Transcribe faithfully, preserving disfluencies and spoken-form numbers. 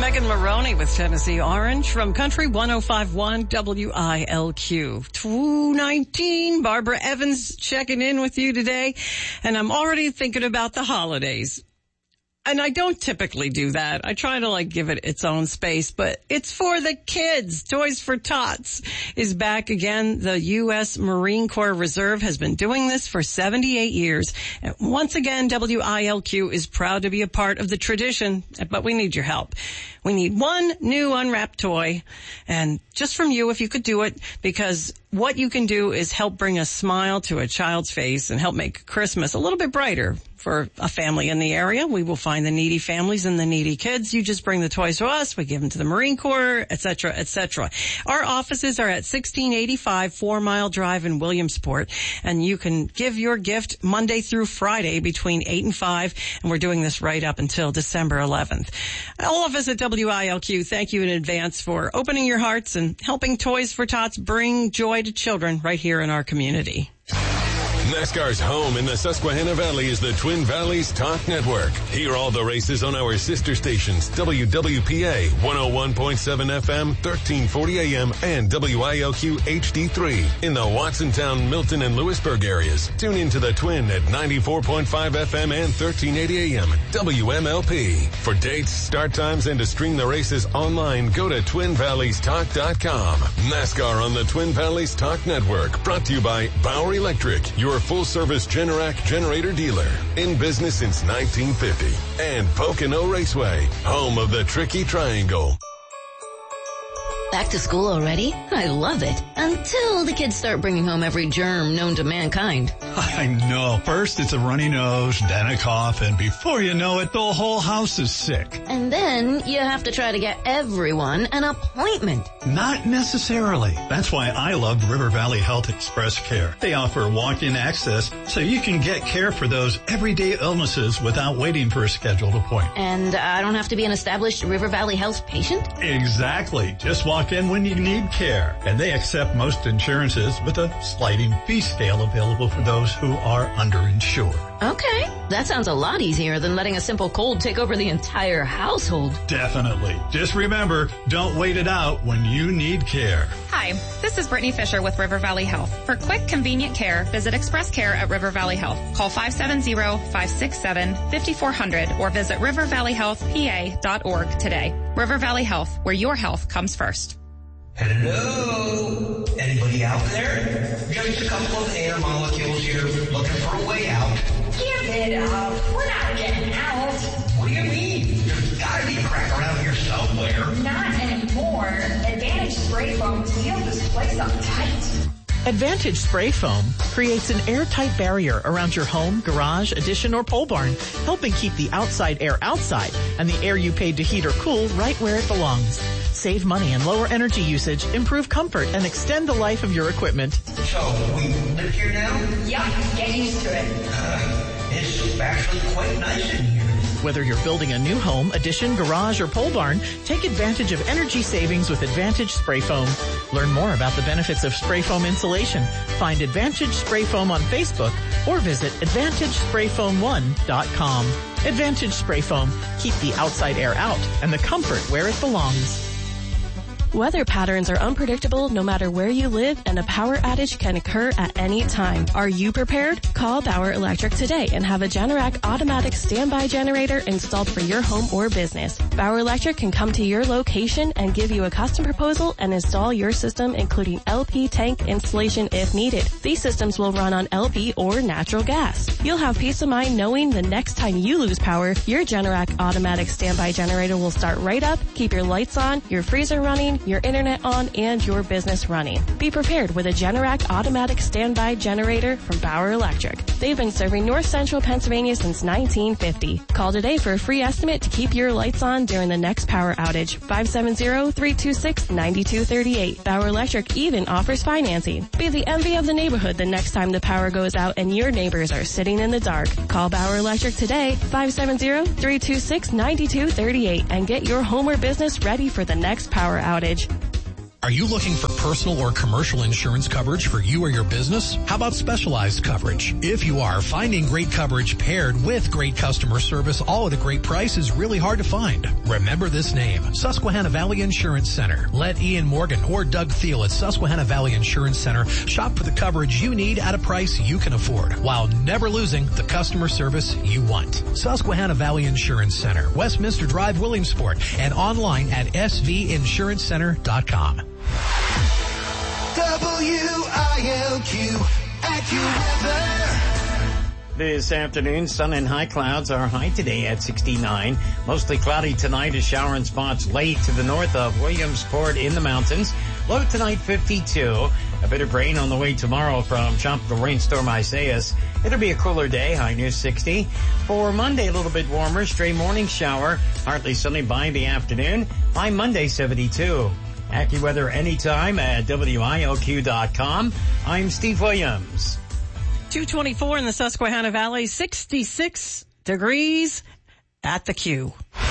Megan Maroney with Tennessee Orange from Country one oh five point one W I L Q. two nineteen, Barbara Evans checking in with you today. And I'm already thinking about the holidays. And I don't typically do that. I try to like give it its own space, but it's for the kids. Toys for Tots is back again. The U S Marine Corps Reserve has been doing this for seventy-eight years. And once again, W I L Q is proud to be a part of the tradition, but we need your help. We need one new unwrapped toy, and just from you if you could do it, because what you can do is help bring a smile to a child's face and help make Christmas a little bit brighter for a family in the area. We will find the needy families and the needy kids. You just bring the toys to us. We give them to the Marine Corps, et cetera, et cetera. Our offices are at sixteen eighty-five Four Mile Drive in Williamsport, and you can give your gift Monday through Friday between eight and five, and we're doing this right up until December eleventh. All of us at W I L Q, thank you in advance for opening your hearts and helping Toys for Tots bring joy to children right here in our community. NASCAR's home in the Susquehanna Valley is the Twin Valleys Talk Network. Hear all the races on our sister stations, W W P A one oh one point seven F M, thirteen forty A M, and W I L Q H D three in the Watsontown, Milton, and Lewisburg areas. Tune into the Twin at ninety-four point five F M and thirteen eighty A M, W M L P. For dates, start times, and to stream the races online, go to twin valleys talk dot com. NASCAR on the Twin Valleys Talk Network, brought to you by Bauer Electric, your full-service Generac generator dealer. In business since nineteen fifty. And Pocono Raceway, home of the Tricky Triangle. Back to school already? I love it. Until the kids start bringing home every germ known to mankind. I know. First it's a runny nose, then a cough, and before you know it, the whole house is sick. And then you have to try to get everyone an appointment. Not necessarily. That's why I love River Valley Health Express Care. They offer walk-in access so you can get care for those everyday illnesses without waiting for a scheduled appointment. And I don't have to be an established River Valley Health patient? Exactly. Just walk in when you need care. And they accept most insurances with a sliding fee scale available for those who are underinsured. Okay. That sounds a lot easier than letting a simple cold take over the entire household. Definitely. Just remember, don't wait it out when you need care. Hi, this is Brittany Fisher with River Valley Health. For quick, convenient care, visit Express Care at River Valley Health. Call five seven zero, five six seven, five four zero zero or visit river valley health p a dot org today. River Valley Health, where your health comes first. Hello? Anybody out there? Just a couple of air molecules here looking for a way out. Give it up. We're not getting out. What do you mean? There's gotta be a crack around here somewhere. Not anymore. Advantage Spray Foam sealed this place up tight. Advantage Spray Foam creates an airtight barrier around your home, garage, addition, or pole barn, helping keep the outside air outside and the air you paid to heat or cool right where it belongs. Save money and lower energy usage, improve comfort, and extend the life of your equipment. So, we live here now? Yup, get used to it. Uh, it's actually quite nice in here. Whether you're building a new home, addition, garage, or pole barn, take advantage of energy savings with Advantage Spray Foam. Learn more about the benefits of spray foam insulation. Find Advantage Spray Foam on Facebook or visit advantage spray foam one dot com. Advantage Spray Foam. Keep the outside air out and the comfort where it belongs. Weather patterns are unpredictable no matter where you live, and a power outage can occur at any time. Are you prepared? Call Bauer Electric today and have a Generac automatic standby generator installed for your home or business. Bauer Electric can come to your location and give you a custom proposal and install your system, including L P tank installation if needed. These systems will run on L P or natural gas. You'll have peace of mind knowing the next time you lose power, your Generac automatic standby generator will start right up, keep your lights on, your freezer running, your internet on, and your business running. Be prepared with a Generac automatic standby generator from Bauer Electric. They've been serving North Central Pennsylvania since nineteen fifty. Call today for a free estimate to keep your lights on during the next power outage. five seven zero, three two six, nine two three eight. Bauer Electric even offers financing. Be the envy of the neighborhood the next time the power goes out and your neighbors are sitting in the dark. Call Bauer Electric today, five seven zero, three two six, nine two three eight, and get your home or business ready for the next power outage. Are you looking for personal or commercial insurance coverage for you or your business? How about specialized coverage? If you are, finding great coverage paired with great customer service all at a great price is really hard to find. Remember this name, Susquehanna Valley Insurance Center. Let Ian Morgan or Doug Thiel at Susquehanna Valley Insurance Center shop for the coverage you need at a price you can afford while never losing the customer service you want. Susquehanna Valley Insurance Center, Westminster Drive, Williamsport, and online at s v insurance center dot com. W I L Q AccuWeather. This afternoon, sun and high clouds. Our high today at sixty-nine. Mostly cloudy tonight, a shower in spots late to the north of Williamsport in the mountains. Low tonight, fifty-two. A bit of rain on the way tomorrow from tropical rainstorm Isaias. It'll be a cooler day, high near sixty. For Monday, a little bit warmer, stray morning shower, partly sunny by the afternoon. High Monday, seventy-two. AccuWeather anytime at W I L Q dot com. I'm Steve Williams. two twenty-four in the Susquehanna Valley, sixty-six degrees at the Q.